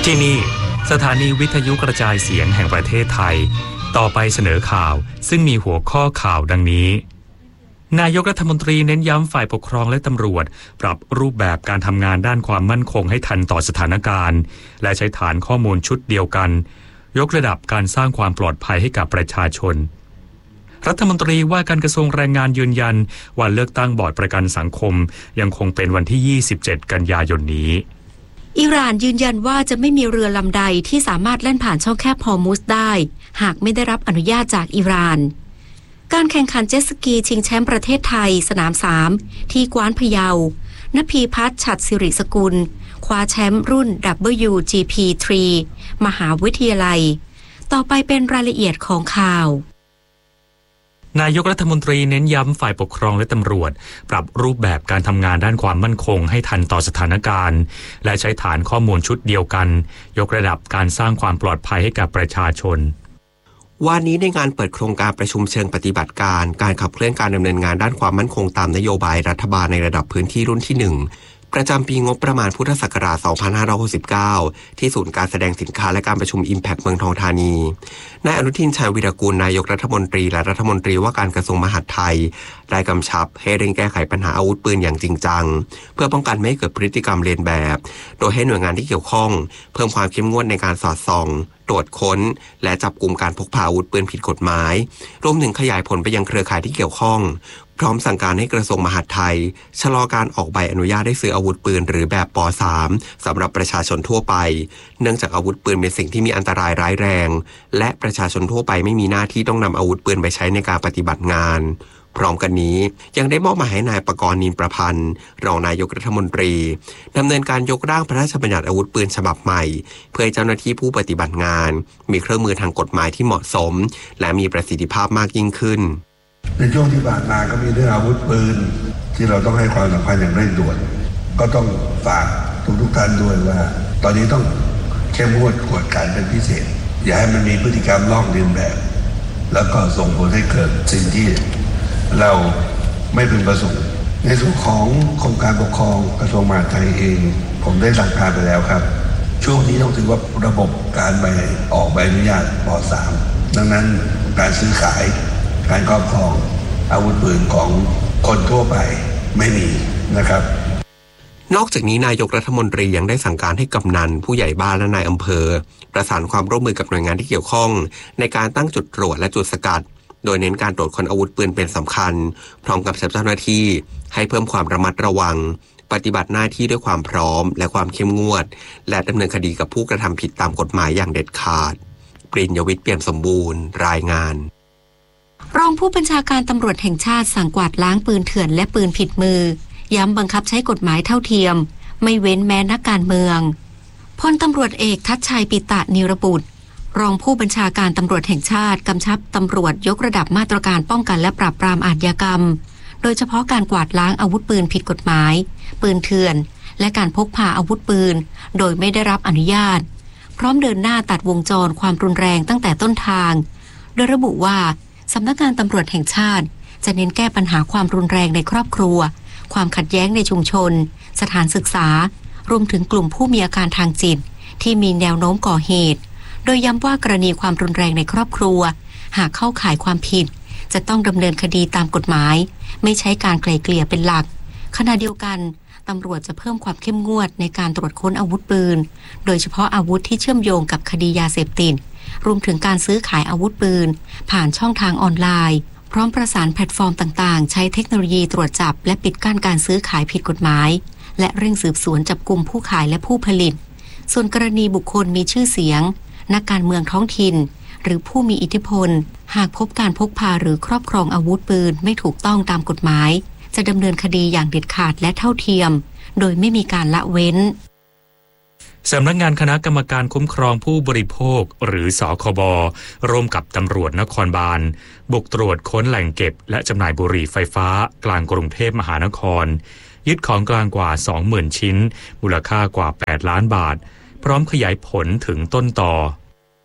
ที่นี่สถานีวิทยุกระจายเสียงแห่งประเทศไทยต่อไปเสนอข่าวซึ่งมีหัวข้อข่าวดังนี้นายกรัฐมนตรีเน้นย้ำฝ่ายปกครองและตำรวจปรับรูปแบบการทำงานด้านความมั่นคงให้ทันต่อสถานการณ์และใช้ฐานข้อมูลชุดเดียวกันยกระดับการสร้างความปลอดภัยให้กับประชาชนรัฐมนตรีว่าการกระทรวงแรงงานยืนยันวันเลือกตั้งบอร์ดประกันสังคมยังคงเป็นวันที่27กันยายนนี้อิหร่านยืนยันว่าจะไม่มีเรือลำใดที่สามารถแล่นผ่านช่องแคบฮอร์มุซได้หากไม่ได้รับอนุญาตจากอิหร่านการแข่งขันเจ็ตสกีชิงแชมป์ประเทศไทยสนาม3ที่กว้านพะเยานภีพัฒน์ฉัตรสิริสกุลคว้าแชมป์รุ่น WGP3 มหาวิทยาลัยต่อไปเป็นรายละเอียดของข่าวนายกรัฐมนตรีเน้นย้ำฝ่ายปกครองและตำรวจปรับรูปแบบการทำงานด้านความมั่นคงให้ทันต่อสถานการณ์และใช้ฐานข้อมูลชุดเดียวกันยกระดับการสร้างความปลอดภัยให้กับประชาชนวันนี้ในงานเปิดโครงการประชุมเชิงปฏิบัติการการขับเคลื่อนการดำเนินงานด้านความมั่นคงตามนโยบายรัฐบาลในระดับพื้นที่รุ่นที่1ประจำปีงบประมาณพุทธศักราช 2569 ที่ศูนย์การแสดงสินค้าและการประชุม Impact เมืองทองธานีนายอนุทิน ชาญวีรกูลนายกรัฐมนตรีและรัฐมนตรีว่าการกระทรวงมหาดไทยได้กำชับให้เร่งแก้ไขปัญหาอาวุธปืนอย่างจริงจังเพื่อป้องกันไม่ให้เกิดพฤติกรรมเลียนแบบโดยให้หน่วยงานที่เกี่ยวข้องเพิ่มความเข้มงวดในการสอดส่องตรวจค้นและจับกุมการพกพาอาวุธปืนผิดกฎหมายรวมถึงขยายผลไปยังเครือข่ายที่เกี่ยวข้องพร้อมสั่งการให้กระทรวงมหาดไทยชะลอการออกใบอนุญาตให้ซื้ออาวุธปืนหรือแบบป.3 สำหรับประชาชนทั่วไปเนื่องจากอาวุธปืนเป็นสิ่งที่มีอันตรายร้ายแรงและประชาชนทั่วไปไม่มีหน้าที่ต้องนำอาวุธปืนไปใช้ในการปฏิบัติงานพร้อมกันนี้ยังได้มอบหมายให้นายปกรณ์ นินประพันธ์รองนายกรัฐมนตรีดำเนินการยกร่างพระราชบัญญัติอาวุธปืนฉบับใหม่เพื่อให้เจ้าหน้าที่ผู้ปฏิบัติงานมีเครื่องมือทางกฎหมายที่เหมาะสมและมีประสิทธิภาพมากยิ่งขึ้นในช่วงที่ผ่านมาก็มีเรื่องอาวุธปืนที่เราต้องให้ความสำคัญอย่างเร่งด่วนก็ต้องฝากทุกท่านด้วยว่าตอนนี้ต้องเข้มงวดกวดขันเป็นพิเศษอย่าให้มันมีพฤติกรรมลอกเลียนแบบแล้วก็ส่งผลให้เกิดสิ่งที่เราไม่พึงประสงค์ในส่วนของกรมการปกครองกระทรวงมหาดไทยเองผมได้สั่งการไปแล้วครับช่วงนี้ต้องถือว่าระบบการออกใบอนุญาตป.3 ดังนั้นการซื้อขายการครอบครองอาวุธปืนของคนทั่วไปไม่มีนะครับนอกจากนี้นายกรัฐมนตรียังได้สั่งการให้กำนันผู้ใหญ่บ้านและนายอำเภอประสานความร่วมมือกับหน่วยงานที่เกี่ยวข้องในการตั้งจุดตรวจและจุดสกัดโดยเน้นการตรวจค้นอาวุธปืนเป็นสำคัญพร้อมกับเจ้าหน้าที่ให้เพิ่มความระมัดระวังปฏิบัติหน้าที่ด้วยความพร้อมและความเข้มงวดและดำเนินคดีกับผู้กระทำผิดตามกฎหมายอย่างเด็ดขาดปริญญวิทย์เปี่ยมสมบูรณ์รายงานรองผู้บัญชาการตำรวจแห่งชาติสั่งกวาดล้างปืนเถื่อนและปืนผิดมือย้ำบังคับใช้กฎหมายเท่าเทียมไม่เว้นแม้นักการเมืองพลตำรวจเอกทัชชัยปิตะนิรบุตรรองผู้บัญชาการตำรวจแห่งชาติกำชับตำรวจยกระดับมาตรการป้องกันและปราบปรามอาชญากรรมโดยเฉพาะการกวาดล้างอาวุธปืนผิดกฎหมายปืนเถื่อนและการพกพาอาวุธปืนโดยไม่ได้รับอนุญาตพร้อมเดินหน้าตัดวงจรความรุนแรงตั้งแต่ต้นทางโดยระบุว่าสำนักงานตำรวจแห่งชาติจะเน้นแก้ปัญหาความรุนแรงในครอบครัวความขัดแย้งในชุมชนสถานศึกษารวมถึงกลุ่มผู้มีอาการทางจิตที่มีแนวโน้มก่อเหตุโดยย้ำว่ากรณีความรุนแรงในครอบครัวหากเข้าข่ายความผิดจะต้องดำเนินคดีตามกฎหมายไม่ใช้การไกล่เกลี่ยเป็นหลักขณะเดียวกันตำรวจจะเพิ่มความเข้มงวดในการตรวจค้นอาวุธปืนโดยเฉพาะอาวุธที่เชื่อมโยงกับคดียาเสพติดรวมถึงการซื้อขายอาวุธปืนผ่านช่องทางออนไลน์พร้อมประสานแพลตฟอร์มต่างๆใช้เทคโนโลยีตรวจจับและปิดกั้นการซื้อขายผิดกฎหมายและเร่งสืบสวนจับกุมผู้ขายและผู้ผลิตส่วนกรณีบุคคลมีชื่อเสียงนักการเมืองท้องถิ่นหรือผู้มีอิทธิพลหากพบการพกพาหรือครอบครองอาวุธปืนไม่ถูกต้องตามกฎหมายจะดำเนินคดีอย่างเด็ดขาดและเท่าเทียมโดยไม่มีการละเว้นสำนักงานคณะกรรมการคุ้มครองผู้บริโภคหรือสคบร่วมกับตำรวจนครบาลบุกตรวจค้นแหล่งเก็บและจำหน่ายบุหรี่ไฟฟ้ากลางกรุงเทพมหานครยึดของกลางกว่า 20,000 ชิ้นมูลค่ากว่า8 ล้านบาทพร้อมขยายผลถึงต้นตอ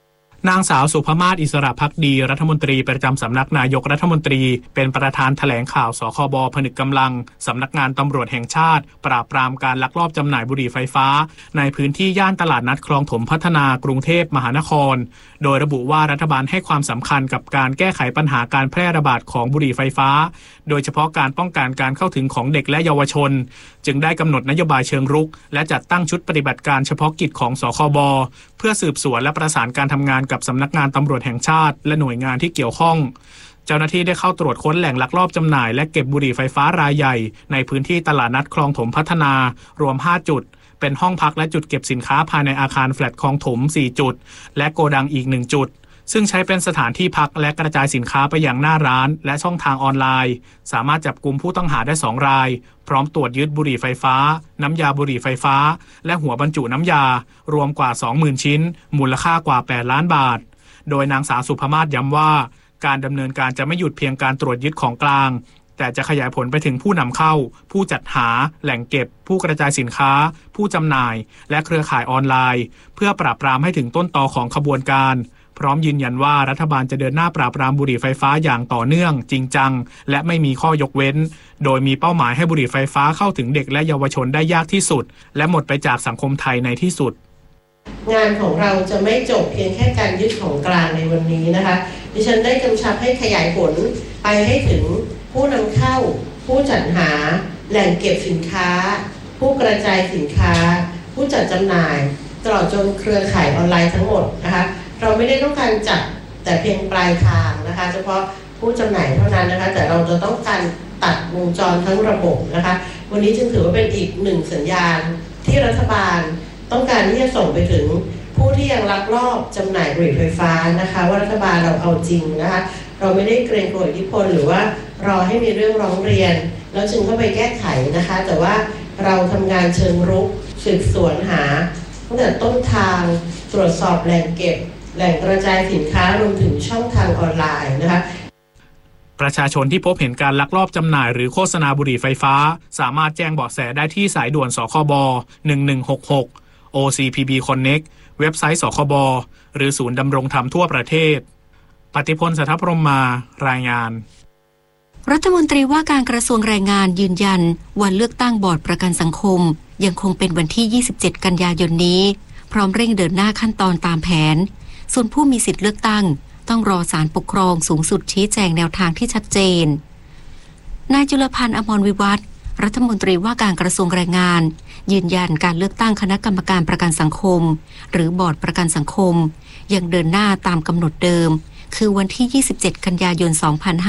นางสาวสุภมาศอิสระภักดีรัฐมนตรีประจำสำนักนายกรัฐมนตรีเป็นประธานแถลงข่าวสคบ.ผนึกกำลังสำนักงานตำรวจแห่งชาติปราบปรามการลักลอบจำหน่ายบุหรี่ไฟฟ้าในพื้นที่ย่านตลาดนัดคลองถมพัฒนากรุงเทพมหานครโดยระบุว่ารัฐบาลให้ความสำคัญกับการแก้ไขปัญหาการแพร่ระบาดของบุหรี่ไฟฟ้าโดยเฉพาะการป้องกันการเข้าถึงของเด็กและเยาวชนจึงได้กำหนดนโยบายเชิงรุกและจัดตั้งชุดปฏิบัติการเฉพาะกิจของสคบ.เพื่อสืบสวนและประสานการทำงานกับสำนักงานตำรวจแห่งชาติและหน่วยงานที่เกี่ยวข้องเจ้าหน้าที่ได้เข้าตรวจค้นแหล่งลักลอบจำหน่ายและเก็บบุหรี่ไฟฟ้ารายใหญ่ในพื้นที่ตลาดนัดคลองถมพัฒนารวม5จุดเป็นห้องพักและจุดเก็บสินค้าภายในอาคารแฟลตคลองถม4จุดและโกดังอีก1จุดซึ่งใช้เป็นสถานที่พักและกระจายสินค้าไปยังหน้าร้านและช่องทางออนไลน์สามารถจับกุมผู้ต้องหาได้2รายพร้อมตรวจยึดบุหรี่ไฟฟ้าน้ำยาบุหรี่ไฟฟ้าและหัวบรรจุน้ำยารวมกว่า 20,000 ชิ้นมูลค่ากว่า8ล้านบาทโดยนางสาวสุภมาศย้ำว่าการดำเนินการจะไม่หยุดเพียงการตรวจยึดของกลางแต่จะขยายผลไปถึงผู้นำเข้าผู้จัดหาแหล่งเก็บผู้กระจายสินค้าผู้จำหน่ายและเครือข่ายออนไลน์เพื่อปราบปรามให้ถึงต้นตอของขบวนการพร้อมยืนยันว่ารัฐบาลจะเดินหน้าปราบปรามบุหรี่ไฟฟ้าอย่างต่อเนื่องจริงจังและไม่มีข้อยกเว้นโดยมีเป้าหมายให้บุหรี่ไฟฟ้าเข้าถึงเด็กและเยาวชนได้ยากที่สุดและหมดไปจากสังคมไทยในที่สุดงานของเราจะไม่จบเพียงแค่การยึดของกลางในวันนี้นะคะดิฉันได้กำชับให้ขยายผลไปให้ถึงผู้นำเข้าผู้จัดหาแหล่งเก็บสินค้าผู้กระจายสินค้าผู้จัดจำหน่ายตลอดจนเครือข่ายออนไลน์ทั้งหมดนะคะเราไม่ได้ต้องการจับแต่เพียงปลายทางนะคะเฉพาะผู้จำหน่ายเท่านั้นนะคะแต่เราจะต้องการตัดวงจรทั้งระบบนะคะวันนี้จึงถือว่าเป็นอีกหนึ่งสัญญาณที่รัฐบาลต้องการที่จะส่งไปถึงผู้ที่ยังลักลอบจำหน่ายบุหรี่ไฟฟ้านะคะว่ารัฐบาลเราเอาจริงนะคะเราไม่ได้เกรงกลัวอิทธิพลหรือว่ารอให้มีเรื่องร้องเรียนแล้วจึงเข้าไปแก้ไขนะคะแต่ว่าเราทำงานเชิงรุกสืบสวนหาตั้งแต่ต้นทางตรวจสอบแหล่งเก็บแหล่งกระจายสินค้ารวมถึงช่องทางออนไลน์นะคะประชาชนที่พบเห็นการลักลอบจำหน่ายหรือโฆษณาบุหรี่ไฟฟ้าสามารถแจ้งเบาะแสได้ที่สายด่วนสคบ1166 OCPB Connect เว็บไซต์สคบหรือศูนย์ดำรงธรรมทั่วประเทศปฏิพล สัทธพรหมมารายงานรัฐมนตรีว่าการกระทรวงแรงงานยืนยันวันเลือกตั้งบอร์ดประกันสังคมยังคงเป็นวันที่27กันยายนนี้พร้อมเร่งเดินหน้าขั้นตอนตามแผนส่วนผู้มีสิทธิเลือกตั้งต้องรอศาลปกครองสูงสุดชี้แจงแนวทางที่ชัดเจนนายจุลพันธ์ อมรวิวัฒน์รัฐมนตรีว่าการกระทรวงแรงงานยืนยันการเลือกตั้งคณะกรรมการประกันสังคมหรือบอร์ดประกันสังคมยังเดินหน้าตามกำหนดเดิมคือวันที่27กันยายน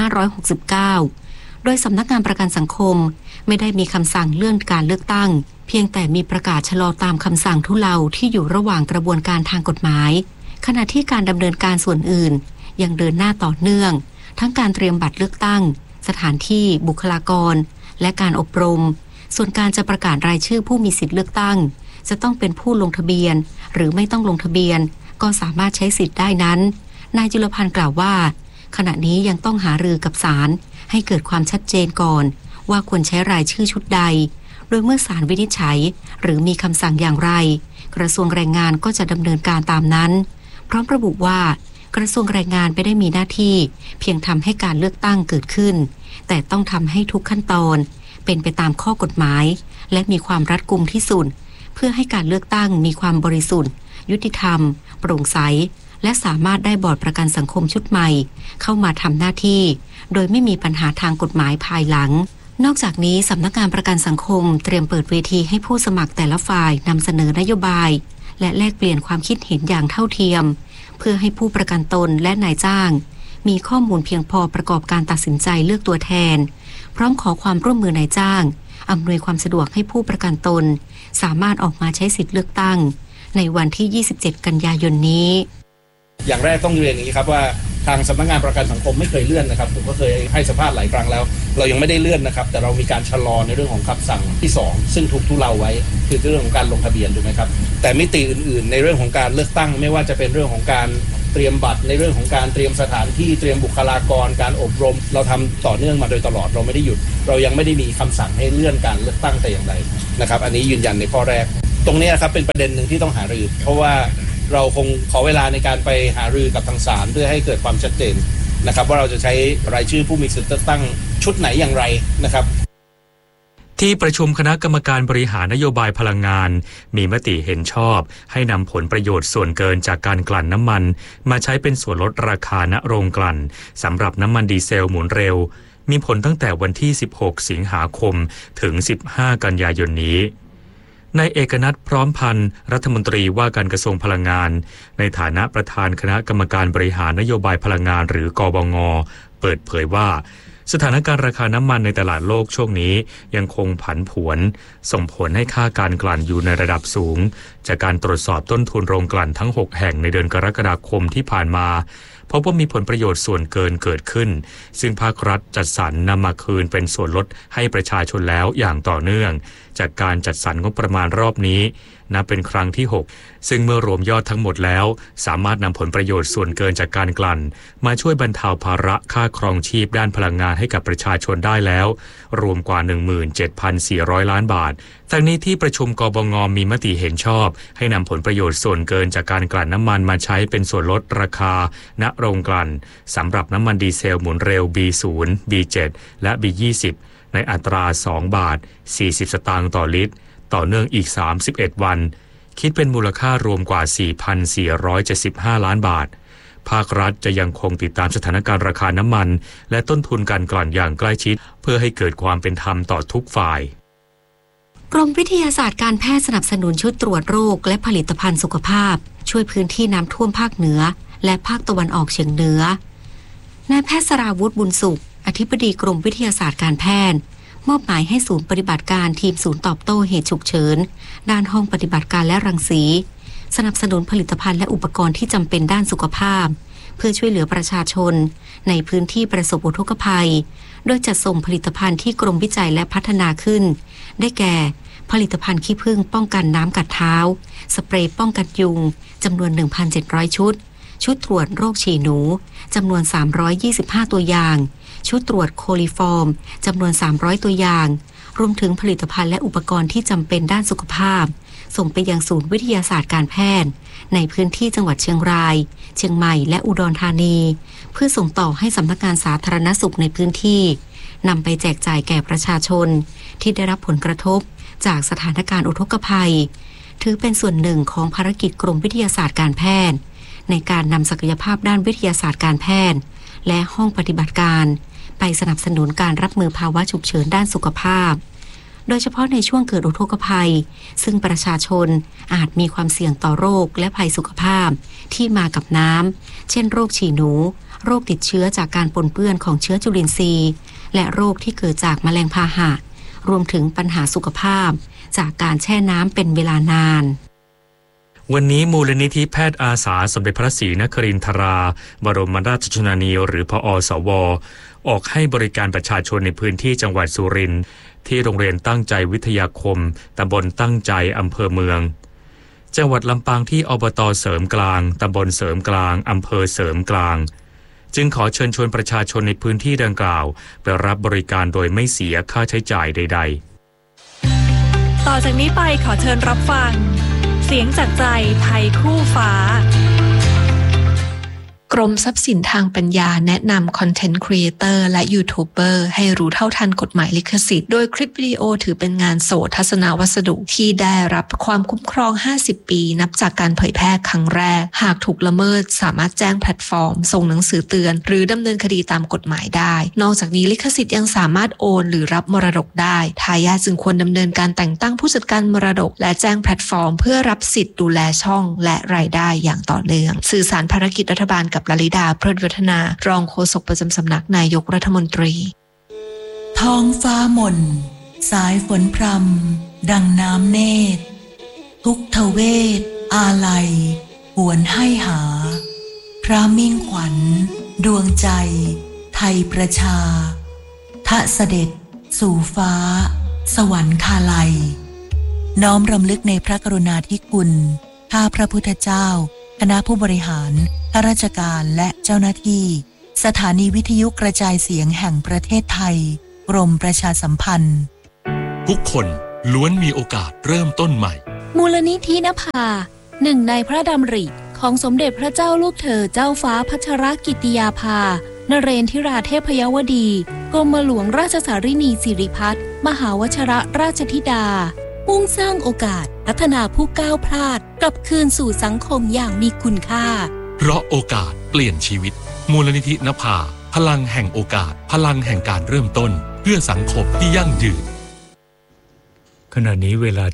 2569โดยสำนักงานประกันสังคมไม่ได้มีคำสั่งเลื่อนการเลือกตั้งเพียงแต่มีประกาศชะลอตามคำสั่งทุเลาที่อยู่ระหว่างกระบวนการทางกฎหมายขณะที่การดำเนินการส่วนอื่นยังเดินหน้าต่อเนื่องทั้งการเตรียมบัตรเลือกตั้งสถานที่บุคลากรและการอบรมส่วนการจะประกาศรายชื่อผู้มีสิทธิเลือกตั้งจะต้องเป็นผู้ลงทะเบียนหรือไม่ต้องลงทะเบียนก็สามารถใช้สิทธิ์ได้นั้นนายจุลพันธ์กล่าวว่าขณะนี้ยังต้องหารือกับศาลให้เกิดความชัดเจนก่อนว่าควรใช้รายชื่อชุดใดโดยเมื่อศาลวินิจฉัยหรือมีคำสั่งอย่างไรกระทรวงแรงงานก็จะดำเนินการตามนั้นพร้อมระบุว่ากระทรวงแรงงานไม่ได้มีหน้าที่เพียงทำให้การเลือกตั้งเกิดขึ้นแต่ต้องทำให้ทุกขั้นตอนเป็นไปตามข้อกฎหมายและมีความรัดกุมที่สุดเพื่อให้การเลือกตั้งมีความบริสุทธิ์ยุติธรรมโปร่งใสและสามารถได้บอร์ดประกันสังคมชุดใหม่เข้ามาทำหน้าที่โดยไม่มีปัญหาทางกฎหมายภายหลังนอกจากนี้สำนักงานประกันสังคมเตรียมเปิดเวทีให้ผู้สมัครแต่ละฝ่ายนำเสนอนโยบายและแลกเปลี่ยนความคิดเห็นอย่างเท่าเทียมเพื่อให้ผู้ประกันตนและนายจ้างมีข้อมูลเพียงพอประกอบการตัดสินใจเลือกตัวแทนพร้อมขอความร่วมมือนายจ้างอำนวยความสะดวกให้ผู้ประกันตนสามารถออกมาใช้สิทธิเลือกตั้งในวันที่27กันยายนนี้อย่างแรกต้องเรียนอย่างนี้ครับว่าทางสำนักงานประกันสังคมไม่เคยเลื่อนนะครับผมก็เคยให้สัมภาษณ์หลายครั้งแล้วเรายังไม่ได้เลื่อนนะครับแต่เรามีการชะลอในเรื่องของคำสั่งที่2ซึ่งถูกทุเลาไว้คือเรื่องของการลงทะเบียนถูกไหมครับแต่มิติอื่นๆในเรื่องของการเลือกตั้งไม่ว่าจะเป็นเรื่องของการเตรียมบัตรในเรื่องของการเตรียมสถานที่เตรียมบุคลากรการอบรมเราทำต่อเนื่องมาโดยตลอดเราไม่ได้หยุดเรายังไม่ได้มีคำสั่งให้เลื่อนการเลือกตั้งแต่อย่างใดนะครับอันนี้ยืนยันในข้อแรกตรงนี้ครับเป็นประเด็นหนึ่งที่ต้องหารือเพราะว่าเราคงขอเวลาในการไปหารือกับทางศาลเพื่อให้เกิดความชัดเจนนะครับว่าเราจะใช้รายชื่อผู้มีสิทธิ์เลือกตั้งชุดไหนอย่างไรนะครับที่ประชุมคณะกรรมการบริหารนโยบายพลังงานมีมติเห็นชอบให้นำผลประโยชน์ส่วนเกินจากการกลั่นน้ำมันมาใช้เป็นส่วนลดราคาณโรงกลั่นสำหรับน้ำมันดีเซลหมุนเร็วมีผลตั้งแต่วันที่16สิงหาคมถึง15กันยายนนี้นายเอกนัทพร้อมพันธ์รัฐมนตรีว่าการกระทรวงพลังงานในฐานะประธานคณะกรรมการบริหารนโยบายพลังงานหรือกบง.เปิดเผยว่าสถานการณ์ราคาน้ำมันในตลาดโลกช่วงนี้ยังคงผันผวนส่งผลให้ค่าการกลั่นอยู่ในระดับสูงจากการตรวจสอบต้นทุนโรงกลั่นทั้ง6แห่งในเดือนกรกฎาคมที่ผ่านมาพบว่ามีผลประโยชน์ส่วนเกินเกิดขึ้นซึ่งภาครัฐจัดสรรนำมาคืนเป็นส่วนลดให้ประชาชนแล้วอย่างต่อเนื่องจากการจัดสรรงบประมาณรอบนี้นับเป็นครั้งที่6ซึ่งเมื่อรวมยอดทั้งหมดแล้วสามารถนำผลประโยชน์ส่วนเกินจากการกลั่นมาช่วยบรรเทาภาระค่าครองชีพด้านพลังงานให้กับประชาชนได้แล้วรวมกว่า 17,400 ล้านบาททั้งนี้ที่ประชุมกบง.มีมติเห็นชอบให้นำผลประโยชน์ส่วนเกินจากการกลั่นน้ำมันมาใช้เป็นส่วนลดราคาณโรงกลั่นสำหรับน้ำมันดีเซลหมุนเร็ว B0 B7 และ B20 ในอัตรา2บาท40สตางค์ต่อลิตรต่อเนื่องอีก31วันคิดเป็นมูลค่ารวมกว่า 4,475 ล้านบาทภาครัฐจะยังคงติดตามสถานการณ์ราคาน้ำมันและต้นทุนการกลั่นอย่างใกล้ชิดเพื่อให้เกิดความเป็นธรรมต่อทุกฝ่ายกรมวิทยาศาสตร์การแพทย์สนับสนุนชุดตรวจโรคและผลิตภัณฑ์สุขภาพช่วยพื้นที่น้ำท่วมภาคเหนือและภาคตะวันออกเฉียงเหนือนายแพทย์สราวุฒิบุญสุขอธิบดีกรมวิทยาศาสตร์การแพทย์มอบหมายให้ศูนย์ปฏิบัติการทีมศูนย์ตอบโต้เหตุฉุกเฉินด้านห้องปฏิบัติการและรังสีสนับสนุนผลิตภัณฑ์และอุปกรณ์ที่จำเป็นด้านสุขภาพเพื่อช่วยเหลือประชาชนในพื้นที่ประสบอุทกภัยโดยจัดส่งผลิตภัณฑ์ที่กรมวิจัยและพัฒนาขึ้นได้แก่ผลิตภัณฑ์ขี้ผึ้งป้องกันน้ำกัดเท้าสเปรย์ป้องกันยุงจำนวน 1,700 ชุดตรวจโรคฉี่หนูจำนวน325ตัวอย่างชุดตรวจโคลิฟอร์มจำนวน300ตัวอย่างรวมถึงผลิตภัณฑ์และอุปกรณ์ที่จำเป็นด้านสุขภาพส่งไปยังศูนย์วิทยาศาสตร์การแพทย์ในพื้นที่จังหวัดเชียงรายเชียงใหม่และอุดรธานีเพื่อส่งต่อให้สำนักงานสาธารณสุขในพื้นที่นำไปแจกจ่ายแก่ประชาชนที่ได้รับผลกระทบจากสถานการณ์อุทกภัยถือเป็นส่วนหนึ่งของภารกิจกรมวิทยาศาสตร์การแพทย์ในการนำศักยภาพด้านวิทยาศาสตร์การแพทย์และห้องปฏิบัติการไปสนับสนุนการรับมือภาวะฉุกเฉินด้านสุขภาพโดยเฉพาะในช่วงเกิดอุทกภัยซึ่งประชาชนอาจมีความเสี่ยงต่อโรคและภัยสุขภาพที่มากับน้ำเช่นโรคฉี่หนูโรคติดเชื้อจากการปนเปื้อนของเชื้อจุลินทรีย์และโรคที่เกิดจากแมลงพาหะรวมถึงปัญหาสุขภาพจากการแช่น้ำเป็นเวลานานวันนี้มูลนิธิแพทย์อาสาสมเด็จพระศรีนครินทราบรมราชชนนีหรือพอสว.ออกให้บริการประชาชนในพื้นที่จังหวัดสุรินทร์ที่โรงเรียนตั้งใจวิทยาคมตำบลตั้งใจอำเภอเมืองจังหวัดลำปางที่อบต.เสริมกลางตำบลเสริมกลางอำเภอเสริมกลางจึงขอเชิญชวนประชาชนในพื้นที่ดังกล่าวไปรับบริการโดยไม่เสียค่าใช้จ่ายใดๆต่อจากนี้ไปขอเชิญรับฟังเสียงจากใจไทยคู่ฟ้ากรมทรัพย์สินทางปัญญาแนะนำคอนเทนต์ครีเอเตอร์และยูทูบเบอร์ให้รู้เท่าทันกฎหมายลิขสิทธิ์โดยคลิปวิดีโอถือเป็นงานโสตทัศนวัสดุที่ได้รับความคุ้มครอง50ปีนับจากการเผยแพร่ครั้งแรกหากถูกละเมิดสามารถแจ้งแพลตฟอร์มส่งหนังสือเตือนหรือดำเนินคดีตามกฎหมายได้นอกจากนี้ลิขสิทธิ์ยังสามารถโอนหรือรับมรดกได้ทายาทจึงควรดำเนินการแต่งตั้งผู้จัดการมรดกและแจ้งแพลตฟอร์มเพื่อรับสิทธิ์ดูแลช่องและรายได้อย่างต่อเนื่องสื่อสารภารกิจรัฐบาลกับลลิดาเพลิดวัฒนารองโฆษกประจำสำนักนายกรัฐมนตรีท้องฟ้าหม่นสายฝนพรำดังน้ำเนตรทุกทเวทอาลัยหวนให้หาพระมิ่งขวัญดวงใจไทยประชาทะเสด็จสู่ฟ้าสวรรคาลัยน้อมรำลึกในพระกรุณาธิคุณข้าพระพุทธเจ้าคณะผู้บริหารข้าราชการและเจ้าหน้าที่สถานีวิทยุกระจายเสียงแห่งประเทศไทยกรมประชาสัมพันธ์ทุกคนล้วนมีโอกาสเริ่มต้นใหม่มูลนิธินภาหนึ่งในพระดำริของสมเด็จพระเจ้าลูกเธอเจ้าฟ้าพัชรกิติยาภานเรนทิราเทพยวดีกรมหลวงราชสารินีสิริพัฒน์มหาวชิรราชธิดามุ่งสร้างโอกาสพัฒนาผู้ก้าวพลาดกลับคืนสู่สังคมอย่างมีคุณค่าเพราะโอกาสเปลี่ยนชีวิตมูลนิธินภาพลังแห่งโอกาสพลังแห่งการเริ่มต้นเพื่อสังคมที่ยั่งยืนขณะนี้เวลา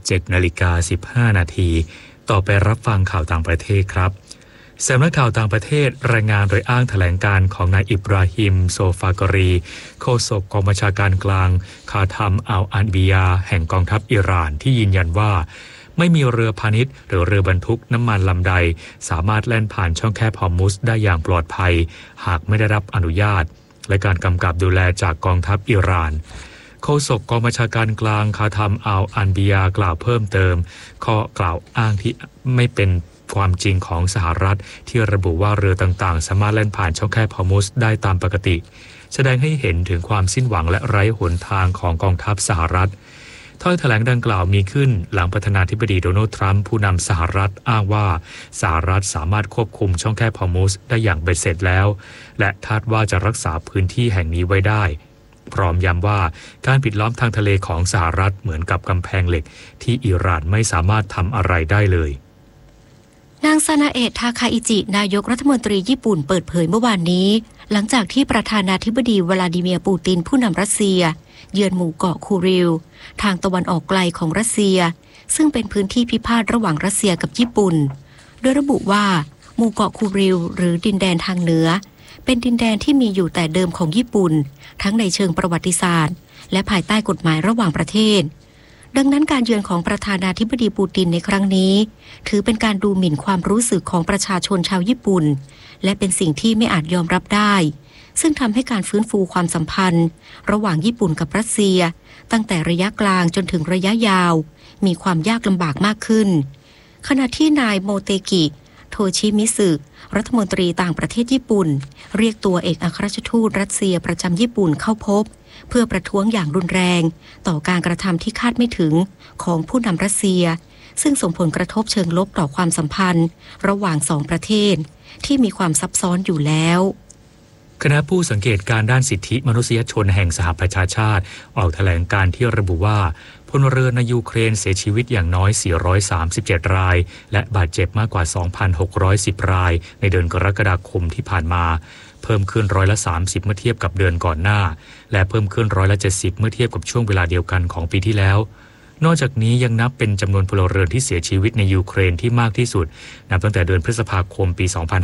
7:15 นาทีต่อไปรับฟังข่าวต่างประเทศครับสำนักข่าวต่างประเทศรายงานโดยอ้างแถลงการของนายอิบราฮิมโซฟากรีโฆษกกองบัญชาการกลางคาทัมอัลอันบียาแห่งกองทัพอิหร่านที่ยืนยันว่าไม่มีเรือพาณิชย์หรือเรือบรรทุกน้ำมันลำใดสามารถแล่นผ่านช่องแคบฮอร์มุซได้อย่างปลอดภัยหากไม่ได้รับอนุญาตและการกำกับดูแลจากกองทัพอิหร่านโฆษกกองบัญชาการกลางคาทัมอัลอันบียากล่าวเพิ่มเติมข้อกล่าวอ้างที่ไม่เป็นความจริงของสหรัฐที่ระบุว่าเรือต่างๆสามารถแล่นผ่านช่องแคบฮอร์มุซได้ตามปกติแสดงให้เห็นถึงความสิ้นหวังและไร้หนทางของกองทัพสหรัฐถ้อยแถลงดังกล่าวมีขึ้นหลังประธานาธิบดีโดนัลด์ทรัมป์ผู้นำสหรัฐอ้างว่าสหรัฐสามารถควบคุมช่องแคบฮอร์มุซได้อย่างเบ็ดเสร็จแล้วและคาดว่าจะรักษาพื้นที่แห่งนี้ไว้ได้พร้อมย้ำว่าการปิดล้อมทางทะเลของสหรัฐเหมือนกับกำแพงเหล็กที่อิหร่านไม่สามารถทำอะไรได้เลยนางซานาเอะทาคาอิจินายกรัฐมนตรีญี่ปุ่นเปิดเผยเมื่อวานนี้หลังจากที่ประธานาธิบดีวลาดิเมียร์ปูตินผู้นำรัสเซียเยือนหมู่เกาะคูริลทางตะวันออกไกลของรัสเซียซึ่งเป็นพื้นที่พิพาทระหว่างรัสเซียกับญี่ปุ่นโดยระบุว่าหมู่เกาะคูริลหรือดินแดนทางเหนือเป็นดินแดนที่มีอยู่แต่เดิมของญี่ปุ่นทั้งในเชิงประวัติศาสตร์และภายใต้กฎหมายระหว่างประเทศดังนั้นการเยือนของประธานาธิบดีปูตินในครั้งนี้ถือเป็นการดูหมิ่นความรู้สึกของประชาชนชาวญี่ปุ่นและเป็นสิ่งที่ไม่อาจยอมรับได้ซึ่งทำให้การฟื้นฟูความสัมพันธ์ระหว่างญี่ปุ่นกับรัสเซียตั้งแต่ระยะกลางจนถึงระยะยาวมีความยากลำบากมากขึ้นขณะที่นายโมเตกิโทชิมิสึรัฐมนตรีต่างประเทศญี่ปุ่นเรียกตัวเอกอัครราชทูตรัสเซียประจำญี่ปุ่นเข้าพบเพื่อประท้วงอย่างรุนแรงต่อการกระทำที่คาดไม่ถึงของผู้นำรัสเซียซึ่งส่งผลกระทบเชิงลบต่อความสัมพันธ์ระหว่างสองประเทศที่มีความซับซ้อนอยู่แล้วคณะผู้สังเกตการด้านสิทธิมนุษยชนแห่งสหประชาชาติออกแถลงการที่ระบุว่าพลเรือในยูเครนเสียชีวิตอย่างน้อย437รายและบาดเจ็บมากกว่า 2,610 รายในเดือนกรกฎาคมที่ผ่านมาเพิ่มขึ้น30%เมื่อเทียบกับเดือนก่อนหน้าและเพิ่มขึ้น70%เมื่อเทียบกับช่วงเวลาเดียวกันของปีที่แล้วนอกจากนี้ยังนับเป็นจำนวนพลเรือนที่เสียชีวิตในยูเครนที่มากที่สุดนับตั้งแต่เดือนพฤษภาคมปี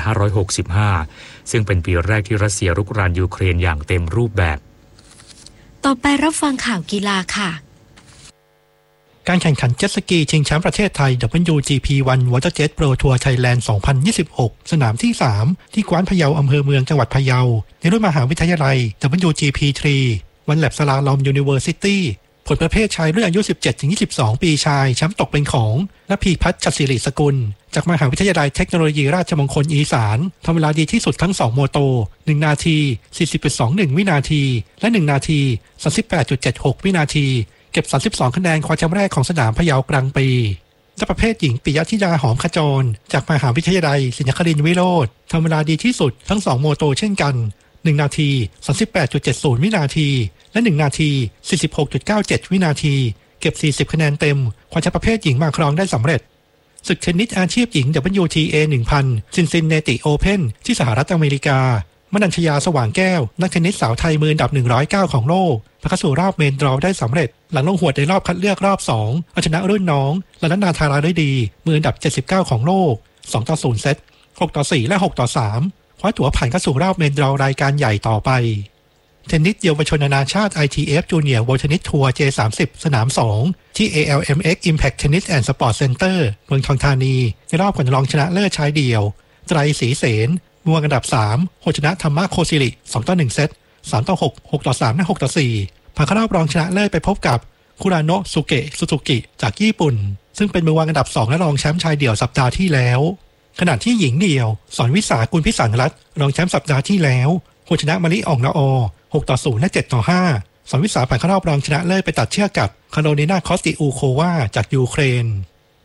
2565 ซึ่งเป็นปีแรกที่รัสเซียรุกรานยูเครนอย่างเต็มรูปแบบต่อไปรับฟังข่าวกีฬาค่ะการแข่งขันเจ็ตสกีชิงแชมป์ประเทศไทย WGP1 Waterjet Pro Tour Thailand 2026 สนามที่ 3 ที่กว้านพะเยาอำเภอเมืองจังหวัดพะเยาในรุ่นมหาวิทยาลัย WGP3 วันแลบสลาลอม University ผลประเภทชายรุ่นอายุ 17-22 ปีชายแชมป์ตกเป็นของและพีพัฒน์ชัดศิริสกุลจากมหาวิทยาลัยเทคโนโลยีราชมงคลอีสานทำเวลาดีที่สุดทั้ง2โมโต1นาที 40.21 วินาทีและ1นาที 38.76 วินาทีเก็บ32คะแนนคว้าแชมป์แรกของสนามพะเยากลางปีและประเภทหญิงปิยธิดาหอมขจรจากมหาวิทยาลัยศรีนครินทร์วิโรจน์ทำเวลาดีที่สุดทั้ง2โมโตเช่นกัน1นาที 38.70 วินาทีและ1นาที 46.97 วินาทีเก็บ40คะแนนเต็มคว้าแชมป์ประเภทหญิงมาครองได้สำเร็จศึกเทนนิสอาชีพหญิง WTA 1000 Cincinnati Open ที่สหรัฐอเมริกามนัญชยาสว่างแก้วนักเทนนิสสาวไทยมืออันดับ109ของโลกผ่านเข้าสู่รอบเมนดรอว์ได้สำเร็จหลังลงหวดในรอบคัดเลือกรอบ2เอาชนะรุ่นน้องลานา ธาราฤดีมืออันดับ79ของโลก2-0 เซต6-4 และ6-3คว้าตั๋วผ่านเข้าสู่รอบเมนดรอว์รายการใหญ่ต่อไปเทนนิสเยาวชนนานาชาติ ITF Junior World Tennis Tour J30 สนาม2ที่ ALMX Impact Tennis and Sport Center เมืองทองธานีในรอบก่อนรองชนะเลิศชายเดี่ยวไตรศรีเสนมืออันดับ3โฮชนะธรรมะโคสิริ2-1 เซต3-6 6-3 และ6-4ผ่านเข้ารอบรองชนะเลิศไปพบกับคุราโนะสุเกะซูซูกิจากญี่ปุ่นซึ่งเป็นมือวางอันดับ2และรองแชมป์ชายเดี่ยวสัปดาห์ที่แล้วขณะที่หญิงเดี่ยวสอนวิสากุลพิสังรัตน์รองแชมป์สัปดาห์ที่แล้วโฮชนะมาริอ่องละอ6-0 และ 7-5 สอนวิสาผ่านเข้ารอบรองชนะเลิศไปตัดเชือกกับคาโรลินาคอสติอูโควาจากยูเครน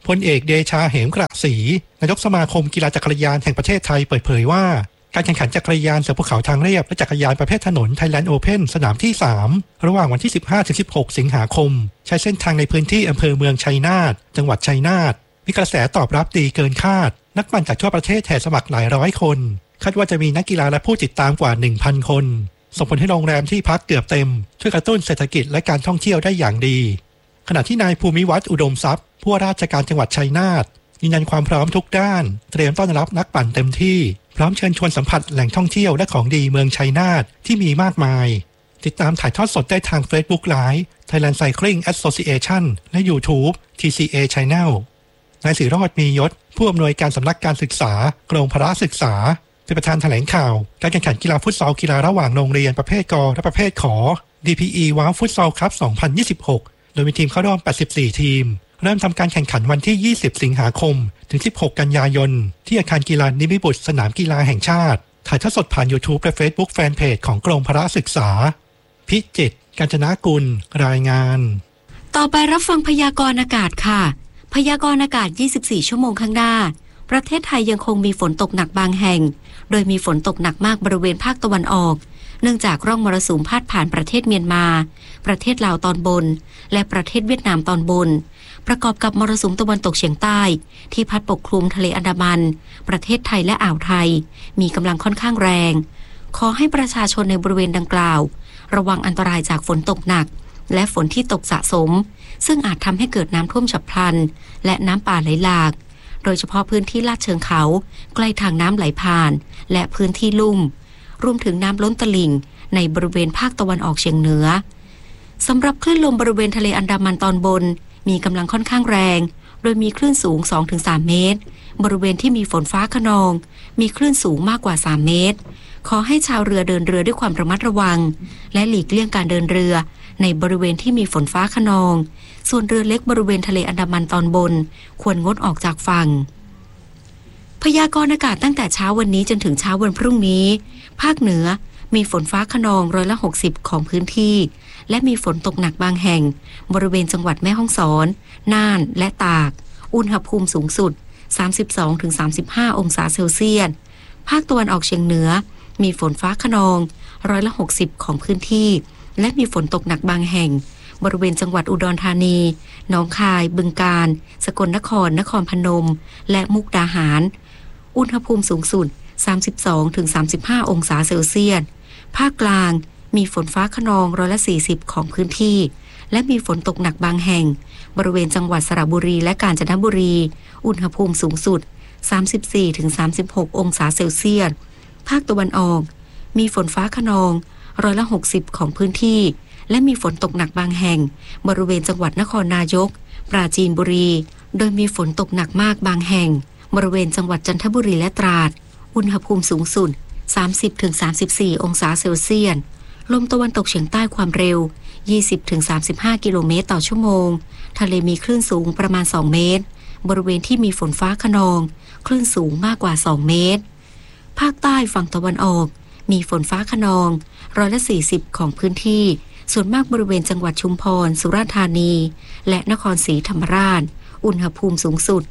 พลเอกเดชาเหมกระศรีนายกสมาคมกีฬาจักรยานแห่งประเทศไทยเปิดเผยว่าการแข่งขันจักรยานเสือภูเขาทางเรียบและจักรยานประเภทถนน Thailand Open สนามที่ 3 ระหว่างวันที่ 15-16 สิงหาคมใช้เส้นทางในพื้นที่อำเภอเมืองชัยนาทจังหวัดชัยนาทมีกระแสตอบรับดีเกินคาดนักปั่นจากทั่วประเทศแห่สมัครหลายร้อยคนคาดว่าจะมีนักกีฬาและผู้ติดตามกว่า 1,000 คนส่งผลให้โรงแรมที่พักเกือบเต็มช่วยกระตุ้นเศรษฐกิจและการท่องเที่ยวได้อย่างดีขณะที่นายภูมิวัฒน์อุดมทรัพย์ผู้ว่าราชการจังหวัดชัยนาทยืนยันความพร้อมทุกด้านเตรียมต้อนรับนักปั่นเต็มที่พร้อมเชิญชวนสัมผัสแหล่งท่องเที่ยวและของดีเมืองชัยนาทที่มีมากมายติดตามถ่ายทอดสดได้ทาง Facebook Live Thailand Cycling Association และ YouTube TCA Channel นายศิโรจน์มียศผู้อำนวยการสำนักการศึกษากรมพละศึกษาเป็นประธานแถลงข่าวการแข่งขันกีฬาฟุตซอลกีฬาระหว่างโรงเรียนประเภทกและประเภทขอ DPE ว้าวฟุตซอลคัพ 2026 โดยมีทีมเข้าร่วม 84 ทีมเริ่มทำการแข่งขันวันที่ 20 สิงหาคมถึง 16 กันยายนที่อาคารกีฬานิมิบุตรสนามกีฬาแห่งชาติถ่ายทอดสดผ่าน YouTube และ Facebook แฟนเพจของกรมพละศึกษาพิจิตร กาญจนากุลรายงานต่อไปรับฟังพยากรณ์อากาศค่ะพยากรณ์อากาศ 24 ชั่วโมงข้างหน้าประเทศไทยยังคงมีฝนตกหนักบางแห่งโดยมีฝนตกหนักมากบริเวณภาคตะวันออกเนื่องจากร่องมรสุมพาดผ่านประเทศเมียนมาประเทศลาวตอนบนและประเทศเวียดนามตอนบนประกอบกับมรสุมตะวันตกเฉียงใต้ที่พัดปกคลุมทะเลอันดามันประเทศไทยและอ่าวไทยมีกำลังค่อนข้างแรงขอให้ประชาชนในบริเวณดังกล่าวระวังอันตรายจากฝนตกหนักและฝนที่ตกสะสมซึ่งอาจทำให้เกิดน้ำท่วมฉับพลันและน้ำป่าไหลหลากโดยเฉพาะพื้นที่ลาดเชิงเขาใกล้ทางน้ำไหลผ่านและพื้นที่ลุ่มรวมถึงน้ำล้นตลิ่งในบริเวณภาคตะวันออกเฉียงเหนือสำหรับคลื่นลมบริเวณทะเลอันดามันตอนบนมีกำลังค่อนข้างแรงโดยมีคลื่นสูง 2-3 เมตรบริเวณที่มีฝนฟ้าคะนองมีคลื่นสูงมากกว่า3 เมตรขอให้ชาวเรือเดินเรือด้วยความระมัดระวังและหลีกเลี่ยงการเดินเรือในบริเวณที่มีฝนฟ้าคะนองส่วนเรือเล็กบริเวณทะเลอันดามันตอนบนควรงดออกจากฝั่งพยากรณ์อากาศตั้งแต่เช้าวันนี้จนถึงเช้าวันพรุ่งนี้ภาคเหนือมีฝนฟ้าคะนอง60%ของพื้นที่และมีฝนตกหนักบางแห่งบริเวณจังหวัดแม่ฮ่องสอนน่านและตากอุณหภูมิสูงสุด 32-35 องศาเซลเซียสภาคตะวันออกเฉียงเหนือมีฝนฟ้าคะนอง60%ของพื้นที่และมีฝนตกหนักบางแห่งบริเวณจังหวัดอุดรธานีหนองคายบึงกาฬสกลนครนครพนมและมุกดาหารอุณหภูมิสูงสุด 32-35 องศาเซลเซียสภาคกลางมีฝนฟ้าคะนอง40%ของพื้นที่และมีฝนตกหนักบางแห่งบริเวณจังหวัดสระบุรีและกาญจนบุรีอุณหภูมิสูงสุด 34-36 องศาเซลเซียสภาคตะวันออกมีฝนฟ้าคะนอง60%ของพื้นที่และมีฝนตกหนักบางแห่งบริเวณจังหวัดนครนายกปราจีนบุรีโดยมีฝนตกหนักมากบางแห่งบริเวณจังหวัดจันทบุรีและตราดอุณหภูมิสูงสุด 30-34 องศาเซลเซียสลมตะวันตกเฉียงใต้ความเร็ว 20-35 กิโลเมตรต่อชั่วโมงทะเลมีคลื่นสูงประมาณ2 เมตรบริเวณที่มีฝนฟ้าคะนองคลื่นสูงมากกว่า2 เมตรภาคใต้ฝั่งตะวันออกมีฝนฟ้าคะนอง40%ของพื้นที่ส่วนมากบริเวณจังหวัดชุมพรสุราษฎร์ธานีและนครศรีธรรมราชอุณหภูมิสูงสุด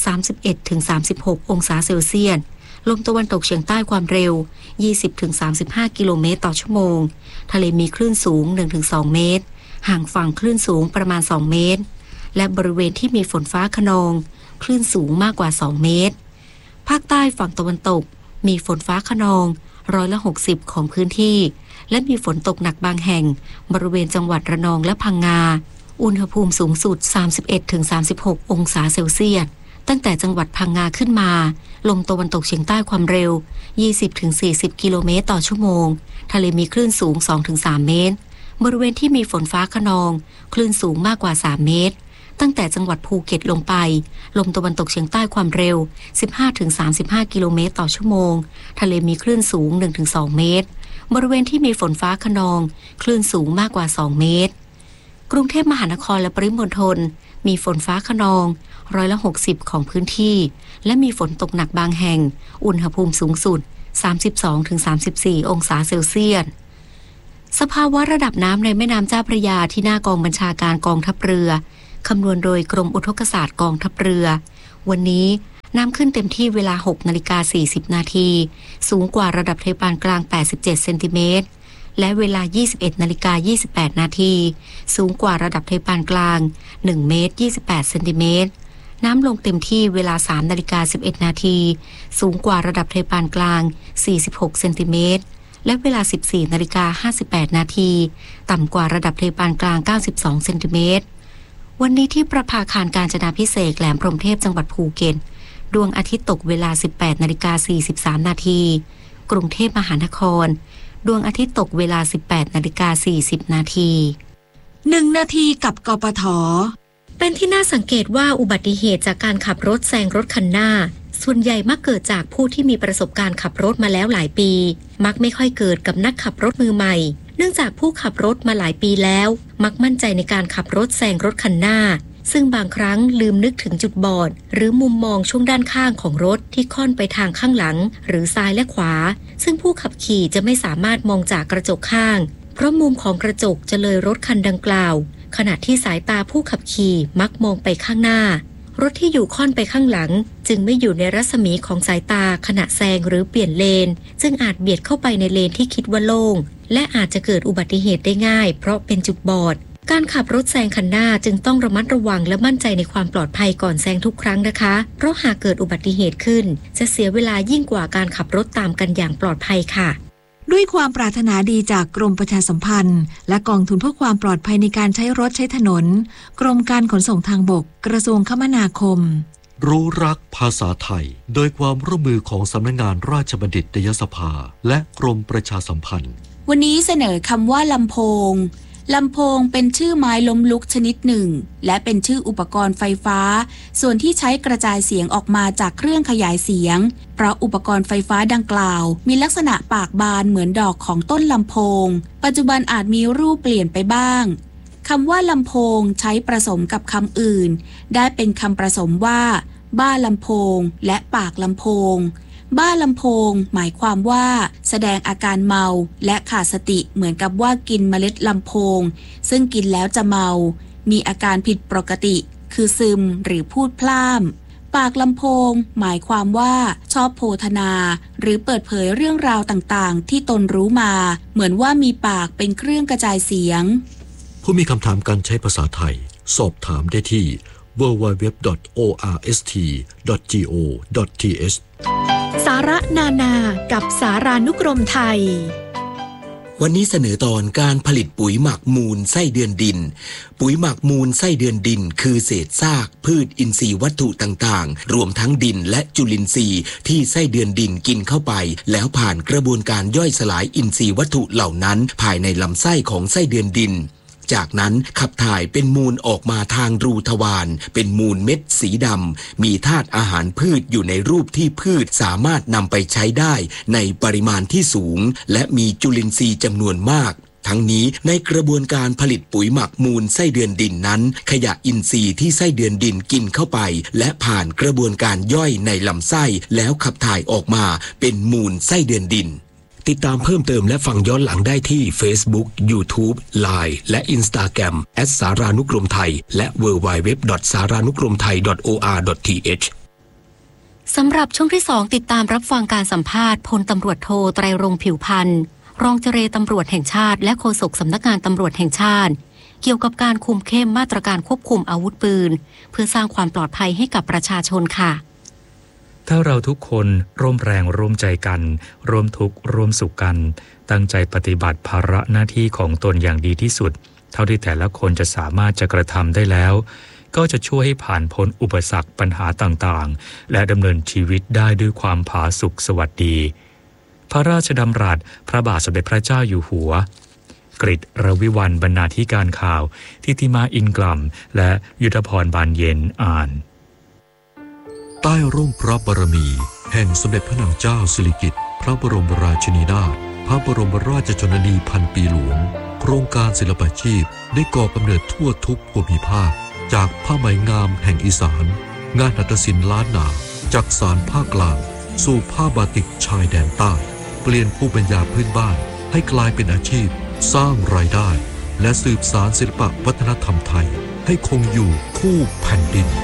31-36 องศาเซลเซียสลมตะวันตกเฉียงใต้ความเร็ว 20-35 กิโลเมตรต่อชั่วโมงทะเลมีคลื่นสูง 1-2 เมตรห่างฝั่งคลื่นสูงประมาณ2 เมตรและบริเวณที่มีฝนฟ้าคะนองคลื่นสูงมากกว่า2 เมตรภาคใต้ฝั่งตะวันตกมีฝนฟ้าคะนอง60%ของพื้นที่และมีฝนตกหนักบางแห่งบริเวณจังหวัดระนองและพังงาอุณหภูมิสูงสุด 31-36 องศาเซลเซียสตั้งแต่จังหวัดพังงาขึ้นมาลมตะวันตกเฉียงใต้ความเร็ว 20-40 กิโลเมตรต่อชั่วโมงทะเลมีคลื่นสูง 2-3 เมตรบริเวณที่มีฝนฟ้าคะนองคลื่นสูงมากกว่า3 เมตรตั้งแต่จังหวัดภูเก็ตลงไปลมตะวันตกเฉียงใต้ความเร็ว 15-35 กิโลเมตรต่อชั่วโมงทะเลมีคลื่นสูง 1-2 เมตรบริเวณที่มีฝนฟ้าคะนองคลื่นสูงมากกว่า2 เมตรกรุงเทพมหานครและปริมณฑลมีฝนฟ้าคะนอง60%ของพื้นที่และมีฝนตกหนักบางแห่งอุณหภูมิสูงสุด 32-34 องศาเซลเซียสสภาวะระดับน้ำในแม่น้ำเจ้าพระยาที่หน้ากองบัญชาการกองทัพเรือคำนวณโดยกรมอุทกศาสตร์กองทัพเรือวันนี้น้ำขึ้นเต็มที่เวลา 6:40 นาทีสูงกว่าระดับทะเลปานกลาง87เซนติเมตรและเวลา 21:28 นาทีสูงกว่าระดับทะเลปานกลาง1เมตร28เซนติเมตรน้ำลงเต็มที่เวลา 3:11 นาทีสูงกว่าระดับทะเลปานกลาง46เซนติเมตรและเวลา 14:58 นาทีต่ำกว่าระดับทะเลปานกลาง92เซนติเมตรวันนี้ที่ประภาคารกาญจนาภิเษกแหลมพรหมเทพจังหวัดภูเก็ตดวงอาทิตย์ตกเวลา 18:43 นาทีกรุงเทพมหานครดวงอาทิตย์ตกเวลา 18:40 นาที 1 นาทีกับกปท. เป็นที่น่าสังเกตว่าอุบัติเหตุจากการขับรถแซงรถคันหน้าส่วนใหญ่มักเกิดจากผู้ที่มีประสบการณ์ขับรถมาแล้วหลายปีมักไม่ค่อยเกิดกับนักขับรถมือใหม่เนื่องจากผู้ขับรถมาหลายปีแล้วมักมั่นใจในการขับรถแซงรถคันหน้าซึ่งบางครั้งลืมนึกถึงจุดบอดหรือมุมมองช่วงด้านข้างของรถที่ค่อนไปทางข้างหลังหรือซ้ายและขวาซึ่งผู้ขับขี่จะไม่สามารถมองจากกระจกข้างเพราะมุมของกระจกจะเลยรถคันดังกล่าวขณะที่สายตาผู้ขับขี่มักมองไปข้างหน้ารถที่อยู่ค่อนไปข้างหลังจึงไม่อยู่ในรัศมีของสายตาขณะแซงหรือเปลี่ยนเลนซึ่งอาจเบียดเข้าไปในเลนที่คิดว่าโล่งและอาจจะเกิดอุบัติเหตุได้ง่ายเพราะเป็นจุดบอดการขับรถแซงคันหน้าจึงต้องระมัดระวังและมั่นใจในความปลอดภัยก่อนแซงทุกครั้งนะคะเพราะหากเกิดอุบัติเหตุขึ้นจะเสียเวลายิ่งกว่าการขับรถตามกันอย่างปลอดภัยค่ะด้วยความปรารถนาดีจากกรมประชาสัมพันธ์และกองทุนเพื่อความปลอดภัยในการใช้รถใช้ถนนกรมการขนส่งทางบกกระทรวงคมนาคมรู้รักภาษาไทยโดยความร่วมมือของสำนักงานราชบัณฑิตยสภาและกรมประชาสัมพันธ์วันนี้เสนอคำว่าลำโพงลำโพงเป็นชื่อไม้ล้มลุกชนิดหนึ่งและเป็นชื่ออุปกรณ์ไฟฟ้าส่วนที่ใช้กระจายเสียงออกมาจากเครื่องขยายเสียงเพราะอุปกรณ์ไฟฟ้าดังกล่าวมีลักษณะปากบานเหมือนดอกของต้นลำโพงปัจจุบันอาจมีรูปเปลี่ยนไปบ้างคำว่าลำโพงใช้ผสมกับคำอื่นได้เป็นคำผสมว่าบ้าลำโพงและปากลำโพงบ้าลำโพงหมายความว่าแสดงอาการเมาและขาดสติเหมือนกับว่ากินเมล็ดลำโพงซึ่งกินแล้วจะเมามีอาการผิดปกติคือซึมหรือพูดพล่ำปากลำโพงหมายความว่าชอบโพธนาหรือเปิดเผยเรื่องราวต่างๆที่ตนรู้มาเหมือนว่ามีปากเป็นเครื่องกระจายเสียงผู้มีคำถามการใช้ภาษาไทยสอบถามได้ที่ www.orst.go.th สาระนานากับสารานุกรมไทยวันนี้เสนอตอนการผลิตปุ๋ยหมักมูลไส้เดือนดินปุ๋ยหมักมูลไส้เดือนดินคือเศษซากพืชอินทรีย์วัตถุต่างๆรวมทั้งดินและจุลินทรีย์ที่ไส้เดือนดินกินเข้าไปแล้วผ่านกระบวนการย่อยสลายอินทรีย์วัตถุเหล่านั้นภายในลำไส้ของไส้เดือนดินจากนั้นขับถ่ายเป็นมูลออกมาทางรูทวารเป็นมูลเม็ดสีดำมีธาตุอาหารพืชอยู่ในรูปที่พืชสามารถนำไปใช้ได้ในปริมาณที่สูงและมีจุลินทรีย์จำนวนมากทั้งนี้ในกระบวนการผลิตปุ๋ยหมักมูลไส้เดือนดินนั้นขยะอินทรีย์ที่ไส้เดือนดินกินเข้าไปและผ่านกระบวนการย่อยในลำไส้แล้วขับถ่ายออกมาเป็นมูลไส้เดือนดินติดตามเพิ่มเติมและฟังย้อนหลังได้ที่ Facebook, YouTube, Line และ Instagram @ สารานุกรมไทยและ www.saranukromthai.or.th สำหรับช่วงที่2ติดตามรับฟังการสัมภาษณ์พลตำรวจโทไตรรงค์ผิวพันธ์รองเจรตำรวจแห่งชาติและโฆษกสำนักงานตำรวจแห่งชาติเกี่ยวกับการคุมเข้มมาตรการควบคุมอาวุธปืนเพื่อสร้างความปลอดภัยให้กับประชาชนค่ะถ้าเราทุกคนร่วมแรงร่วมใจกันร่วมทุกข์ร่วมสุขกันตั้งใจปฏิบัติภาระหน้าที่ของตนอย่างดีที่สุดเท่าที่แต่ละคนจะสามารถจะกระทำได้แล้วก็จะช่วยให้ผ่านพ้นอุปสรรคปัญหาต่างๆและดำเนินชีวิตได้ด้วยความผาสุกสวัสดีพระราชดำรัสพระบาทสมเด็จพระเจ้าอยู่หัวกฤษรวิวัลย์บรรณาธิการข่าวทิติมาอินกล่ำและยุทธพรบานเย็นอ่านใต้ร่มพระบารมีแห่งสมเด็จพระนางเจ้าสิริกิติ์พระบรมราชินีนาถพระบรมราชชนนีพันปีหลวงโครงการศิลปาชีพได้ก่อกำเนิดทั่วทุกภูมิภาคจากผ้าไหมงามแห่งอีสานงานหัตถศิลป์ล้านนาจากสานภาคกลางสู่ผ้าบาติกชายแดนใต้เปลี่ยนภูมิปัญญาพื้นบ้านให้กลายเป็นอาชีพสร้างรายได้และสืบสานศิลปวัฒนธรรมไทยให้คงอยู่คู่แผ่นดิน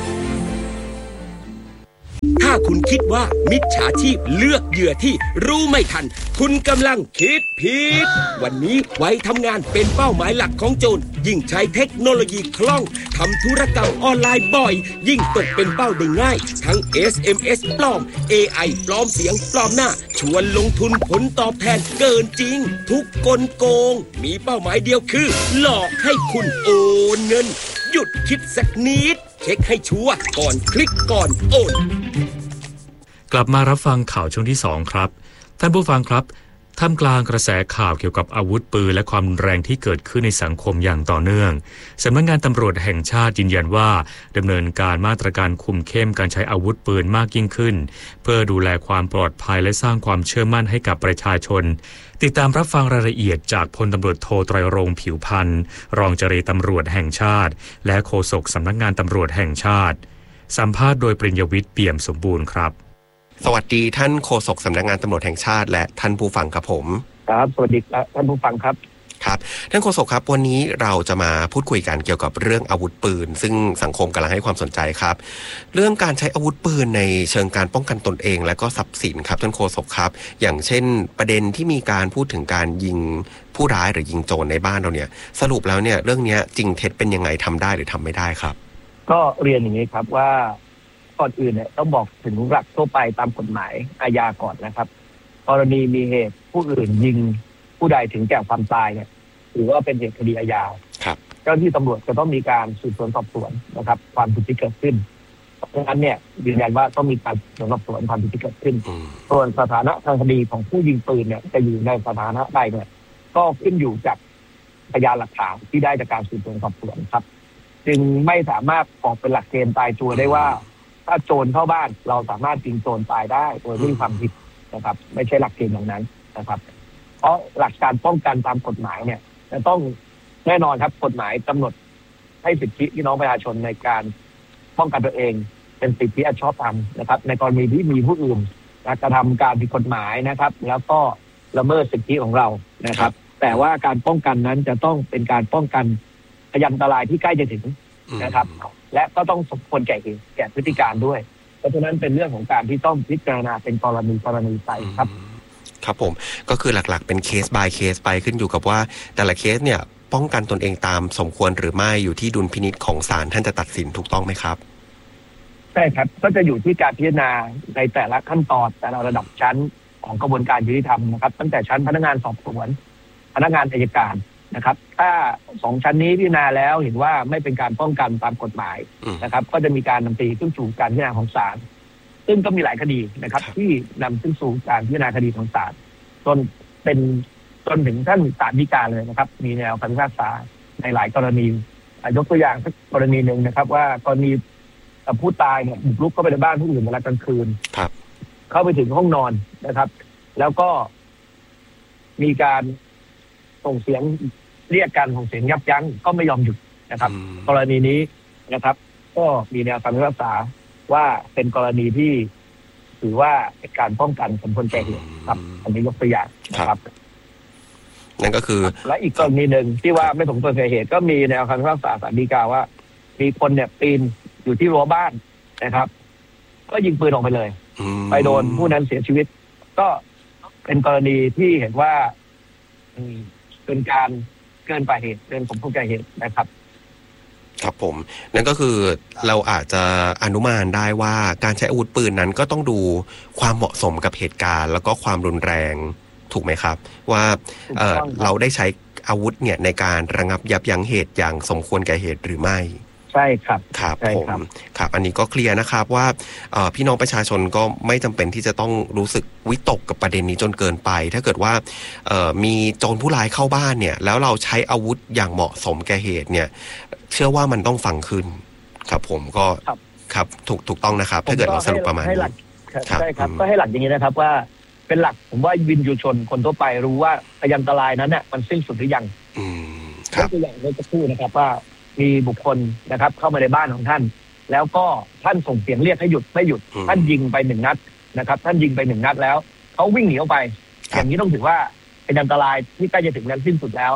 ถ้าคุณคิดว่ามิจฉาชีพเลือกเหยื่อที่รู้ไม่ทันคุณกำลังคิดผิดวันนี้ไว้ทำงานเป็นเป้าหมายหลักของโจรยิ่งใช้เทคโนโลยีคล่องทำธุรกรรมออนไลน์บ่อยยิ่งตกเป็นเป้าได้ง่ายทั้ง SMS ปลอม AI ปลอมเสียงปลอมหน้าชวนลงทุนผลตอบแทนเกินจริงทุกกลโกงมีเป้าหมายเดียวคือหลอกให้คุณโอนเงินหยุดคิดสักนิดเช็คให้ชัวร์ก่อนคลิกก่อนโอนกลับมารับฟังข่าวช่วงที่2ครับท่านผู้ฟังครับท่ามกลางกระแสข่าวเกี่ยวกับอาวุธปืนและความรุนแรงที่เกิดขึ้นในสังคมอย่างต่อเนื่องสำนักงานตำรวจแห่งชาติยืนยันว่าดำเนินการมาตรการคุมเข้มการใช้อาวุธปืนมากยิ่งขึ้นเพื่อดูแลความปลอดภัยและสร้างความเชื่อมั่นให้กับประชาชนติดตามรับฟังรายละเอียดจากพลตำรวจโทไตรรงค์ผิวพันธ์รองเจรตำรวจแห่งชาติและโฆษกสำนักงานตำรวจแห่งชาติสัมภาษณ์โดยปริญญวิทย์เปี่ยมสมบูรณ์ครับสวัสดีท่านโฆษกสำนักงานตำรวจแห่งชาติและท่านผู้ฟังครับผมครับสวัสดีครับท่านผู้ฟังครับครับท่านโฆษกครับวันนี้เราจะมาพูดคุยกันเกี่ยวกับเรื่องอาวุธปืนซึ่งสังคมกำลังให้ความสนใจครับเรื่องการใช้อาวุธปืนในเชิงการป้องกันตนเองและก็ทรัพย์สินครับท่านโฆษกครับอย่างเช่นประเด็นที่มีการพูดถึงการยิงผู้ร้ายหรือยิงโจรในบ้านเราเนี่ยสรุปแล้วเนี่ยเรื่องนี้จริงเท็จเป็นยังไงทำได้หรือทำไม่ได้ครับก็เรียนอย่างนี้ครับว่าก่อนอื่นเนี่ยต้องบอกถึงหลักทั่วไปตามกฎหมายอาญาก่อนนะครับกรณีมีเหตุผู้อื่นยิงผู้ใดถึงแก่ความตายเนี่ยถือว่าเป็นเหตุคดีอาญาครับเจ้าหน้าที่ตำรวจจะต้องมีการสืบสวนสอบสวนนะครับความผิดที่เกิดขึ้นเพราะฉะนั้นเนี่ยยืนยันว่าต้องมีการสืบสวนสอบสวนความผิดที่เกิดขึ้นส่วนสถานะทางคดีของผู้ยิงปืนเนี่ยจะอยู่ในสถานะใดเนี่ยก็ขึ้นอยู่กับพยานหลักฐานที่ได้จากการสืบสวนสอบสวนครับจึงไม่สามารถออกเป็นหลักเกณฑ์ตายตัวได้ว่าถ้าโจรเข้าบ้านเราสามารถยิงโจรตายได้โดยไม่มีความผิดนะครับไม่ใช่หลักเกณฑ์อย่างนั้นนะครับเพราะหลักการป้องกันตามกฎหมายเนี่ยจะต้องแน่นอนครับกฎหมายกำหนดให้สิทธิพี่น้องประชาชนในการป้องกันตัวเองเป็นสิทธิอันชอบธรรมนะครับในกรณีที่มีผู้อื่นกระทำการผิดกฎหมายนะครับแล้วก็ละเมิดสิทธิของเรานะครับแต่ว่าการป้องกันนั้นจะต้องเป็นการป้องกันพยานอันตรายที่ใกล้จะถึงนะครับและก็ต้องสมควรแก่เหตุแก่พฤติการด้วยเพราะฉะนั้นเป็นเรื่องของการที่ต้องพิจารณาเป็นกรณีไปครับครับผมก็คือหลักๆเป็นเคส by เคสไปขึ้นอยู่กับว่าแต่ละเคสเนี่ยป้องกันตนเองตามสมควรหรือไม่อยู่ที่ดุลพินิจของศาลท่านจะตัดสินถูกต้องไหมครับใช่ครับก็จะอยู่ที่การพิจารณาในแต่ละขั้นตอนแต่ละระดับชั้นของกระบวนการยุติธรรมนะครับตั้งแต่ชั้นพนักงานสอบสวนพนักงานอัยการนะครับถ้า2ชั้นนี้พิจารณาแล้วเห็นว่าไม่เป็นการป้องกันตามกฎหมายนะครับก็จะมีการนำตีขึ้นสู่การพิจารณาของศาลซึ่งก็มีหลายคดีนะครับที่นำขึ้นสู่การพิจารณาคดีของศาลจนถึงท่านศาลฎีกาเลยนะครับมีแนวคำพิพากษาในหลายกรณียกตัวอย่างสักกรณีหนึ่งนะครับว่ากรณีผู้ตายเนี่ยบุกรุกเข้าไปในบ้านผู้อื่นเวลากลางคืนเข้าไปถึงห้องนอนนะครับแล้วก็มีการส่งเสียงเรียกกันส่งเสียงยับยั้งก็ไม่ยอมหยุดนะครับกรณีนี้นะครับก็มีแนวคำพิพากษาว่าเป็นกรณีที่ถือว่าเป็นการป้องกันสมควรแก่เหตุครับอันนี้ยกตัวอย่างนะครับนั่นก็คือและอีกกรณีหนึ่งที่ว่าไม่สมควรแก่เหตุก็มีแนวคำพิพากษาศาลฎีกาว่ามีคนเนี่ยปีนอยู่ที่รั้วบ้านนะครับก็ยิงปืนออกไปเลยไปโดนผู้นั้นเสียชีวิตก็เป็นกรณีที่เห็นว่าเป็นการเกินกว่าเหตุเกินสมควรแก่เหตุนะครับครับผมนั่นก็คือเราอาจจะอนุมานได้ว่าการใช้อาวุธปืนนั้นก็ต้องดูความเหมาะสมกับเหตุการณ์แล้วก็ความรุนแรงถูกไหมครับว่าเราได้ใช้อาวุธเนี่ยในการระงับยับยั้งเหตุอย่างสมควรแก่เหตุหรือไม่ใช่ครับครับผมครับอันนี้ก็เคลียร์นะครับว่าพี่น้องประชาชนก็ไม่จำเป็นที่จะต้องรู้สึกวิตกกับประเด็นนี้จนเกินไปถ้าเกิดว่ามีโจรผู้ร้ายเข้าบ้านเนี่ยแล้วเราใช้อาวุธอย่างเหมาะสมแก่เหตุเนี่ยเชื่อว่ามันต้องฟังขึ้นครับผมก็ครับถูกต้องนะครับถ้าเกิดเราสรุปประมาณนี้ใช่ครับก็ให้หลักอย่างนี้นะครับว่าเป็นหลักผมว่าวินยูชนคนทั่วไปรู้ว่าพยานอันตรายนั้นเนี่ยมันสิ้นสุดหรือยังครับตัวอย่างเมื่อสักครู่นะครับว่ามีบุคคลนะครับเข้ามาในบ้านของท่านแล้วก็ท่านส่งเสียงเรียกให้หยุดไม่หยุดท่านยิงไป1 นัดนะครับท่านยิงไป1 นัดแล้วเขาวิ่งหนีออกไปอย่างนี้ต้องถือว่าเป็นอันตรายที่ใกล้จะถึงนั้นสิ้นสุดแล้ว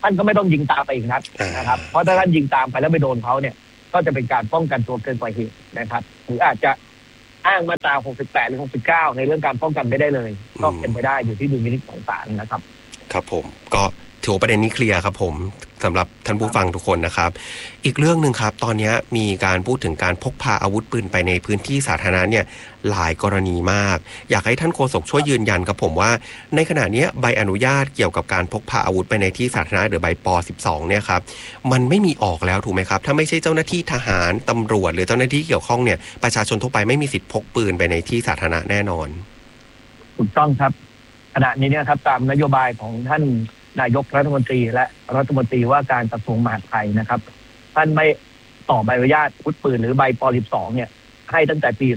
ท่านก็ไม่ต้องยิงตามไปอีกนัดนะครับเพราะถ้าท่านยิงตามไปแล้วไปโดนเขาเนี่ยก็จะเป็นการป้องกันตัวเกินกว่าเหตุนะครับหรืออาจจะอ้างมาตรา68หรือ69ในเรื่องการป้องกันไม่ได้เลยก็เป็นไปได้อยู่ที่ดุลพินิจของศาลนะครับครับผมก็ถือว่าประเด็นนี้เคลียร์ครับผมสำหรับท่านผู้ฟังทุกคนนะครับอีกเรื่องนึงครับตอนนี้มีการพูดถึงการพกพาอาวุธปืนไปในพื้นที่สาธารณะเนี่ยหลายกรณีมากอยากให้ท่านโฆษกช่วยยืนยันครับผมว่าในขณะนี้ใบอนุญาตเกี่ยวกับการพกพาอาวุธไปในที่สาธารณะหรือใบป.12 เนี่ยครับมันไม่มีออกแล้วถูกไหมครับถ้าไม่ใช่เจ้าหน้าที่ทหารตำรวจหรือเจ้าหน้าที่เกี่ยวข้องเนี่ยประชาชนทั่วไปไม่มีสิทธิ์พกปืนไปในที่สาธารณะแน่นอนถูกต้องครับขณะนี้เนี่ยครับตามนโยบายของท่านนายกรัฐมนตรีและรัฐมนตรีว่าการกระทรวงมหาดไทยนะครับท่านไม่ต่อใบอนุญาตอาวุธปืนหรือใบป.12 เนี่ยให้ตั้งแต่ปี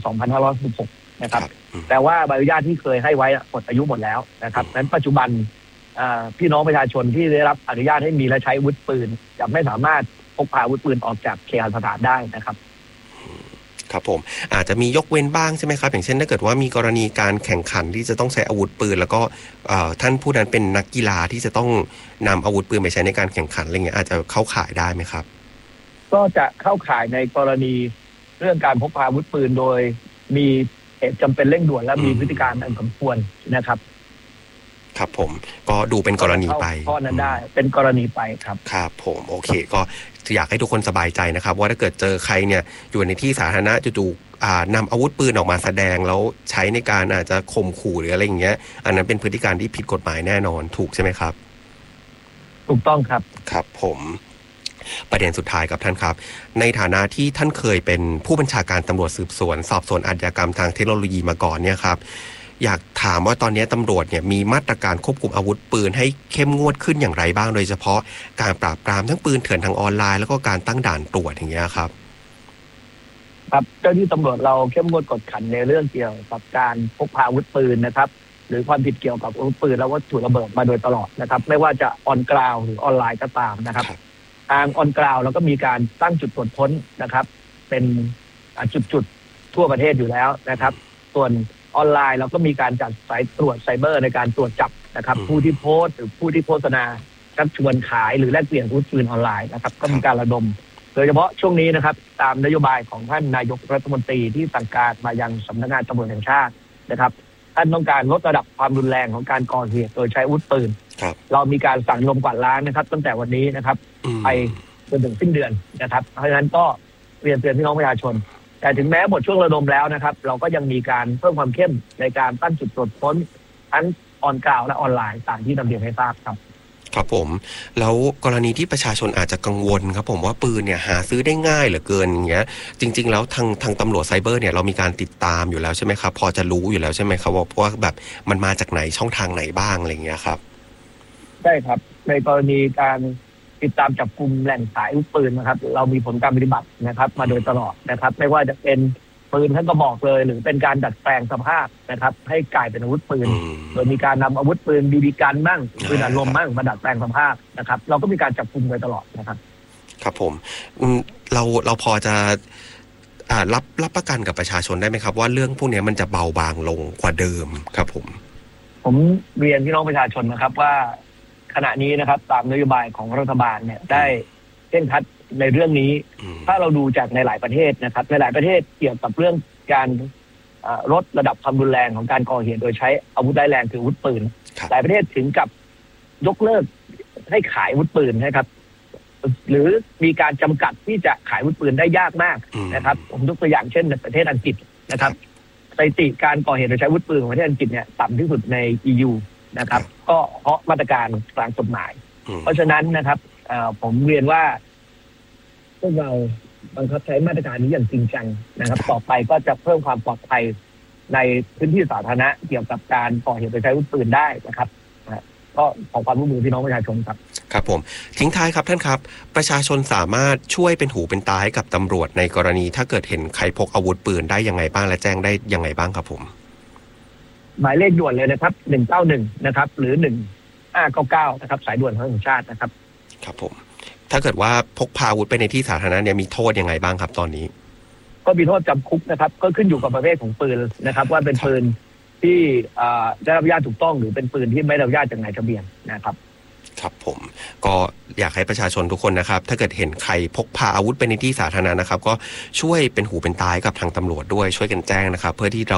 2516 นะครับแต่ว่าใบอนุญาตที่เคยให้ไว้หมดอายุหมดแล้วนะครับนั้นปัจจุบันพี่น้องประชาชนที่ได้รับอนุญาตให้มีและใช้อาวุธปืนจะไม่สามารถพกพาอาวุธปืนออกจากเคหสถานได้นะครับครับผมอาจจะมียกเว้นบ้างใช่ไหมครับอย่างเช่นถ้าเกิดว่ามีกรณีการแข่งขันที่จะต้องใช้อาวุธปืนแล้วก็ท่านผู้นั้นเป็นนักกีฬาที่จะต้องนำอาวุธปืนไปใช้ในการแข่งขันอะไรเงี้ยอาจจะเข้าข่ายได้ไหมครับก็จะเข้าข่ายในกรณีเรื่องการพกพาอาวุธปืนโดยมีเหตุจำเป็นเร่งด่วนและมีพฤติการอันสมควรนะครับครับผมก็ดูเป็นกรณีไปข้อนั้นได้เป็นกรณีไปครับครับผมโอเคก็อยากให้ทุกคนสบายใจนะครับว่าถ้าเกิดเจอใครเนี่ยอยู่ในที่สาธารณะจู่ๆนำอาวุธปืนออกมาแสดงแล้วใช้ในการอาจจะข่มขู่หรืออะไรอย่างเงี้ยอันนั้นเป็นพฤติการที่ผิดกฎหมายแน่นอนถูกใช่ไหมครับถูกต้องครับครับผมประเด็นสุดท้ายครับท่านครับในฐานะที่ท่านเคยเป็นผู้บัญชาการตำรวจสืบสวนสอบสวนอาชญากรรมทางเทคโนโลยีมาก่อนเนี่ยครับอยากถามว่าตอนนี้ตำรวจเนี่ยมีมาตรการควบคุมอาวุธปืนให้เข้มงวดขึ้นอย่างไรบ้างโดยเฉพาะการปราบปรามทั้งปืนเถื่อนทางออนไลน์แล้วก็การตั้งด่านตรวจอย่างเงี้ยครับครับเจ้าที่ตำรวจเราเข้มงวดกวดขันในเรื่องเกี่ยวกับการพกพาอาวุธปืนนะครับหรือความผิดเกี่ยวกับอาวุธปืนและวัตถุระเบิดมาโดยตลอดนะครับไม่ว่าจะออนกราวหรือออนไลน์ก็ตามนะครับทางออนกราวเราก็มีการตั้งจุดตรวจค้นนะครับเป็นจุดทั่วประเทศอยู่แล้วนะครับส่วนออนไลน์เราก็มีการจัดสายตรวจไซเบอร์ในการตรวจจับนะครับผู้ที่โพสต์หรือผู้ที่โฆษณาชักชวนขายหรือแลกเปลี่ยนอาวุธปืนออนไลน์นะครับก็มีการระดมโดยเฉพาะช่วงนี้นะครับตามนโยบายของท่านนายกรัฐมนตรีที่สั่งการมายังสำนักงานตำรวจแห่งชาตินะครับท่านต้องการลดระดับความรุนแรงของการก่อเหตุโดยใช้อาวุธปืนเรามีการสั่งลมกวาดล้างนะครับตั้งแต่วันนี้นะครับไปจนถึงสิ้นเดือนนะครับเพราะฉะนั้นก็เรียนเตือนพี่น้องประชาชนแต่ถึงแม้หมดช่วงระดมแล้วนะครับเราก็ยังมีการเพิ่มความเข้มในการตั้งจุดตรวจค้นทั้งออนกราวและออนไลน์ตามที่นำเรียนให้ทราบครับครับผมแล้วกรณีที่ประชาชนอาจจะกังวลครับผมว่าปืนเนี่ยหาซื้อได้ง่ายเหลือเกินอย่างเงี้ยจริงๆแล้วทางตำรวจไซเบอร์เนี่ยเรามีการติดตามอยู่แล้วใช่ไหมครับพอจะรู้อยู่แล้วใช่ไหมครับว่าแบบมันมาจากไหนช่องทางไหนบ้างอะไรเงี้ยครับใช่ครับในกรณีการติดตามจับกุมแหล่งขายอาวุธปืนนะครับเรามีผลการปฏิบัตินะครับมาโดยตลอดนะครับไม่ว่าจะเป็นปืนทั้งกระบอกเลยหรือเป็นการดัดแปลงสภาพนะครับให้กลายเป็นอาวุธปืนโดยมีการนำอาวุธปืนบีบีกันบ้างปืนอัดลมบ้างมาดัดแปลงสภาพนะครับเราก็มีการจับกุมโดยตลอดนะครับครับผมเราพอจะรับประกันกับประชาชนได้ไหมครับว่าเรื่องพวกนี้มันจะเบาบางลงกว่าเดิมครับผมเรียนพี่น้องประชาชนนะครับว่าขณะนี้นะครับตามนโยบายของรัฐบาลเนี่ยได้เคร่งครัดในเรื่องนี้ถ้าเราดูจากในหลายประเทศนะครับในหลายประเทศเกี่ยวกับเรื่องการลดระดับความรุนแรงของการก่อเหตุโดยใช้อาวุธร้ายแรงคืออาวุธปืนหลายประเทศถึงกับยกเลิกให้ขายอาวุธปืนนะครับหรือมีการจำกัดที่จะขายอาวุธปืนได้ยากมากนะครับผมยกตัวอย่างเช่นในประเทศอังกฤษนะครับสถิติการก่อเหตุโดยใช้อาวุธปืนของประเทศอังกฤษเนี่ยต่ำที่สุดใน EU นะครับก็เพราะมาตรการกลางกฎหมายเพราะฉะนั้นนะครับผมเรียนว่าพวกเราบังคับใช้มาตรการนี้อย่างจริงจังนะครับต่อไปก็จะเพิ่มความปลอดภัยในพื้นที่สาธารณะเกี่ยวกับการก่อเหตุโดยใช้อาวุธปืนได้นะครับก็ขอความร่วมมือพี่น้องประชาชนครับครับผมทิ้งท้ายครับท่านครับประชาชนสามารถช่วยเป็นหูเป็นตาให้กับตำรวจในกรณีถ้าเกิดเห็นใครพกอาวุธปืนได้ยังไงบ้างและแจ้งได้ยังไงบ้างครับผมหมายเลขด่วนเลยนะครับ191นะครับหรือ1599นะครับสายด่วนของแห่งชาตินะครับครับผมถ้าเกิดว่าพกพาอาวุธไปในที่สาธารณะเนี่ยมีโทษยังไงบ้างครับตอนนี้ก็มีโทษจำคุกนะครับก็ขึ้นอยู่กับประเภทของปืนนะครับว่าเป็นปืนที่ได้รับอนุญาตถูกต้องหรือเป็นปืนที่ไม่ได้รับอนุญาตจากนายทะเบียนนะครับครับผมก็อยากให้ประชาชนทุกคนนะครับถ้าเกิดเห็นใครพกพาอาวุธไปในที่สาธารณะนะครับก็ช่วยเป็นหูเป็นตาให้กับทางตำรวจด้วยช่วยกันแจ้งนะครับเพื่อที่เรา